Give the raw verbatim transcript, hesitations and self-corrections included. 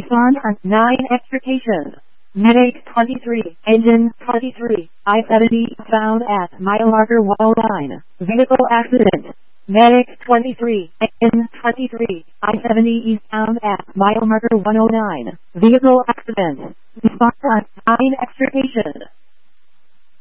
Respond on nine extrication. Medic twenty-three, engine twenty-three, I seventy found at mile marker one oh nine. Vehicle accident. Medic twenty-three, engine twenty-three, I seventy east found at mile marker one oh nine. Vehicle accident. Respond on nine extrication.